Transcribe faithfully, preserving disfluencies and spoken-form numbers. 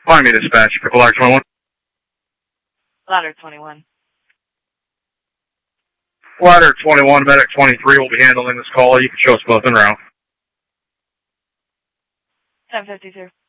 Find me dispatch. Triple R twenty-one. Ladder twenty-one. Ladder twenty-one, Medic twenty-three will be handling this call. You can show us both en route. ten fifty-two.